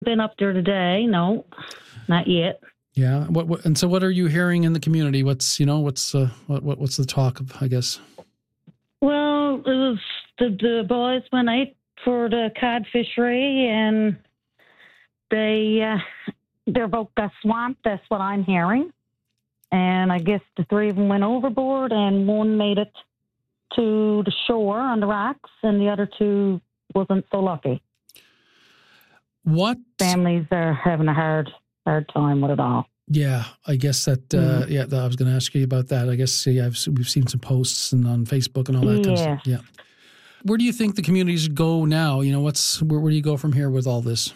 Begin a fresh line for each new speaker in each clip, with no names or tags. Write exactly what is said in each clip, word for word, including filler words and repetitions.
been up there today. No, not yet.
Yeah. What, what and so what are you hearing in the community? What's, you know, what's uh, what, what what's the talk of, I guess?
Well, it was the, the boys went out for the cod fishery, and they uh, their boat got swamped. That's what I'm hearing. And I guess the three of them went overboard, and one made it to the shore on the rocks, and the other two wasn't so lucky.
What
families are having a hard hard time with it all?
Yeah, I guess that. Uh, mm-hmm. Yeah, I was going to ask you about that. I guess yeah, I've, we've seen some posts and on Facebook and all that
yeah.
kind of stuff. Yeah. Where do you think the communities go now? You know, what's where, where do you go from here with all this?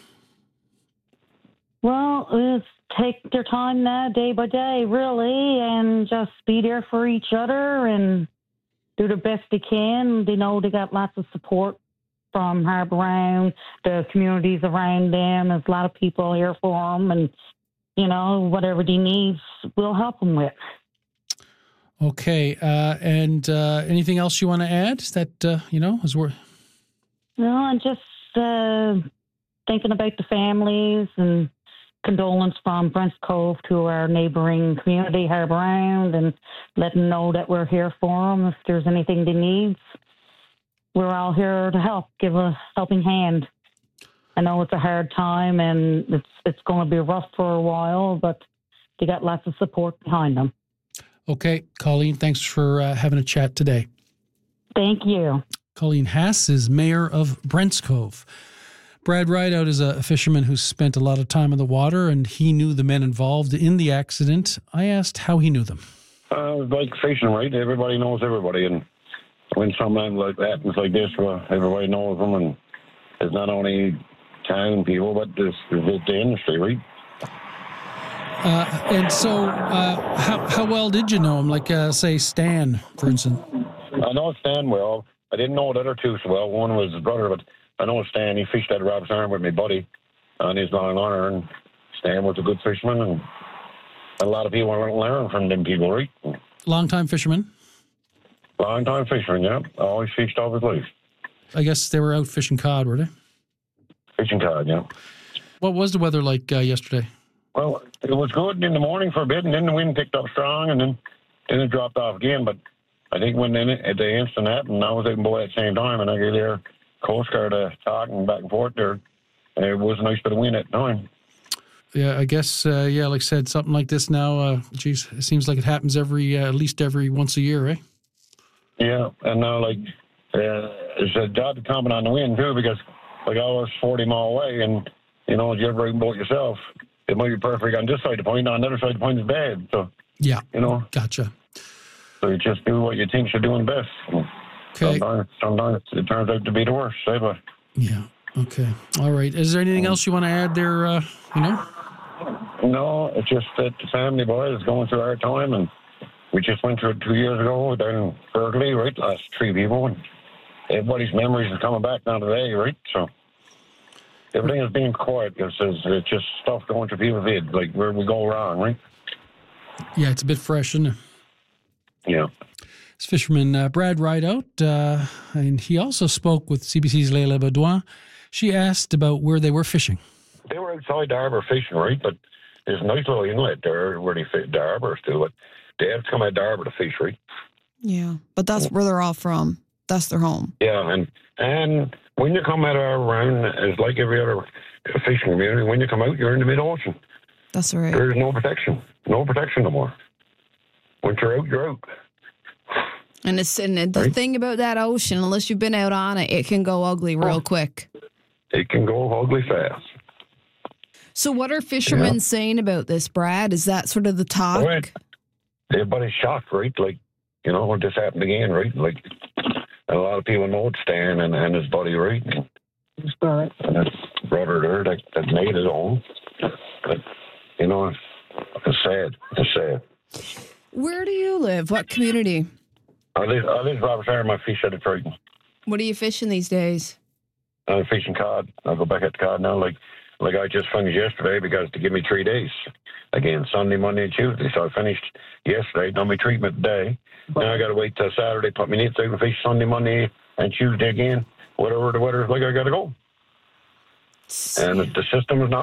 Well, it's take their time now, day by day, really, and just be there for each other and do the best they can. They know they got lots of support from Harbour Round, the communities around them. There's a lot of people here for them, and, you know, whatever they need, we'll help them with.
Okay, uh, and uh, anything else you want to add that, uh, you know, is worth?
No, I'm just uh, thinking about the families and condolence from Brents Cove to our neighbouring community, Harbour Round, and let them know that we're here for them if there's anything they need. We're all here to help, give a helping hand. I know it's a hard time and it's it's going to be rough for a while, but they got lots of support behind them.
Okay, Colleen, thanks for uh, having a chat today.
Thank you.
Colleen Haas is mayor of Brents Cove. Brad Rideout is a fisherman who's spent a lot of time in the water, and he knew the men involved in the accident. I asked how he knew them.
Uh, like fishing, right? Everybody knows everybody, and when something like that happens like this, well, everybody knows them, and it's not only town people, but it's, it's the industry, right?
Uh, and so, uh, how how well did you know him? Like, uh, say, Stan, for instance.
I know Stan well. I didn't know the other two so well. One was his brother, but I know Stan. He fished at Robert's Arm with my buddy on his long honor, and Stan was a good fisherman, and a lot of people want to learn from them people, right?
Long-time fisherman?
Long-time fisherman, yeah. Always fished all his life.
I guess they were out fishing cod, were they?
Fishing cod, yeah.
What was the weather like uh, yesterday?
Well, it was good in the morning for a bit, and then the wind picked up strong, and then, then it dropped off again. But I think when then at the instant happened, I was out and boy at the same time, and I could hear Coast Guard uh, talking back and forth there. And it was a nice bit of wind at the time.
Yeah, I guess, uh, yeah, like I said, something like this now, uh, geez, it seems like it happens every, uh, at least every once a year, eh?
Yeah, and now, like, uh, it's a job to comment on the wind, too, because, like, I was forty mile away, and, you know, if you ever boat yourself, it might be perfect on this side of the point, on the other side of the point is bad. So,
yeah,
you know.
Gotcha.
So you just do what you think you're doing best.
Okay.
Sometimes, sometimes it turns out to be the worst. Say but.
Yeah, okay. All right. Is there anything else you want to add there, uh, you know?
No, it's just that the family, boy, is going through a hard time, and we just went through it two years ago down in Berkeley, right? Lost three people, and everybody's memories are coming back now today, right? So everything is being quiet because it's just stuff going through people's heads, like where we go wrong, right?
Yeah, it's a bit fresh, isn't it?
Yeah.
It's fisherman uh, Brad Rideout, uh, and he also spoke with C B C's Leila Baudouin. She asked about where they were fishing.
They were outside the harbour fishing, right? But there's a nice little inlet there where they fish the harbours too. But they have to come out the harbour to fish, right?
Yeah, but that's where they're all from. That's their home.
Yeah, and and when you come out around, it's like every other fishing community. When you come out, you're in the mid-ocean.
That's right.
There's no protection. No protection no more. Once you're out, you're out.
And it's and the
right?
thing about that ocean, unless you've been out on it, it can go ugly real oh. quick.
It can go ugly fast.
So what are fishermen yeah. saying about this, Brad? Is that sort of the talk?
Right. Everybody's shocked, right? Like, you know, when this happened again, right? Like, a lot of people know it's Stan and, and his buddy, right? His brother. And his brother there that, that made his own. But, you know, it's sad. It's sad.
Where do you live? What community?
I live, I live Robert's Arm. I fish at the Triton.
What are you fishing these days?
I'm fishing cod. I'll go back at the cod now. Like, like I just finished yesterday because to give me three days. Again, Sunday, Monday, and Tuesday. So I finished yesterday, done my treatment today. Now I got to wait till Saturday, put my nets out and fish Sunday, Monday, and Tuesday again. Whatever the weather's like, I got to go. And the system is not